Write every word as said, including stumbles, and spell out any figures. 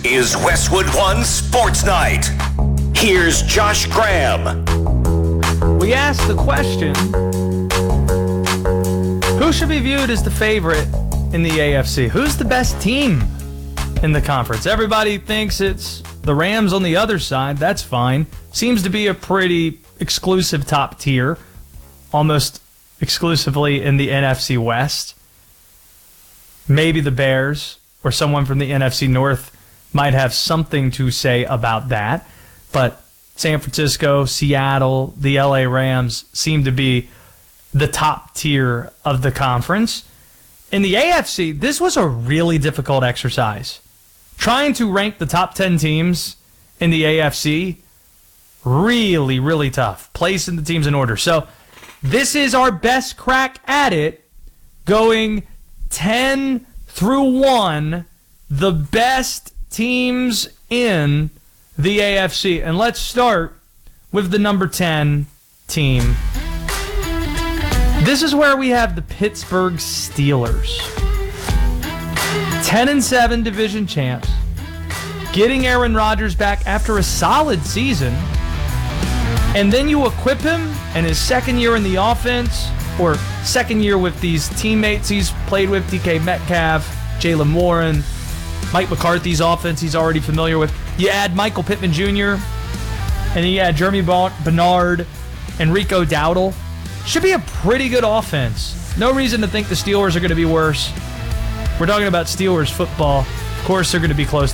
is Westwood One Sports Night. Here's Josh Graham. We asked the question, who should be viewed as the favorite in the A F C? Who's the best team in the conference? Everybody thinks it's the Rams on the other side. That's fine. Seems to be a pretty exclusive top tier, almost exclusively in the N F C West. Maybe the Bears or someone from the N F C North might have something to say about that. But San Francisco, Seattle, the L A Rams seem to be the top tier of the conference. In the A F C, this was a really difficult exercise. Trying to rank the top ten teams in the A F C, really, really tough. Placing the teams in order. So this is our best crack at it, going ten through one, the best teams in the A F C. And let's start with the number ten team. This is where we have the Pittsburgh Steelers. ten and seven division champs. Getting Aaron Rodgers back after a solid season. And then you equip him in his second year in the offense, or second year with these teammates he's played with, D K Metcalf, Jaylen Warren, Mike McCarthy's offense he's already familiar with. You add Michael Pittman Junior, and then you add Jeremy Bernard and Rico Dowdle. Should be a pretty good offense. No reason to think the Steelers are going to be worse. We're talking about Steelers football. Of course, they're going to be close